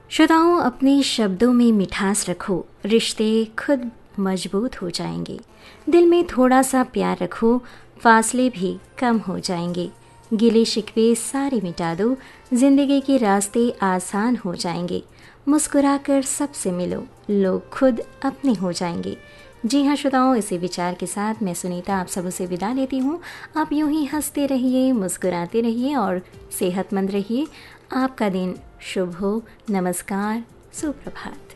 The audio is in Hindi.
श्रोताओं, अपने शब्दों में मिठास रखो, रिश्ते खुद मजबूत हो जाएंगे। दिल में थोड़ा सा प्यार रखो, फासले भी कम हो जाएंगे। गिले शिकवे सारे मिटा दो, जिंदगी के रास्ते आसान हो जाएंगे। मुस्कुराकर सबसे मिलो, लोग खुद अपने हो जाएंगे। जी हाँ श्रोताओं, इसी विचार के साथ मैं सुनीता आप सबों से विदा लेती हूँ। आप यूं ही हंसते रहिए, मुस्कुराते रहिए और सेहतमंद रहिए। आपका दिन शुभ हो। नमस्कार, सुप्रभात।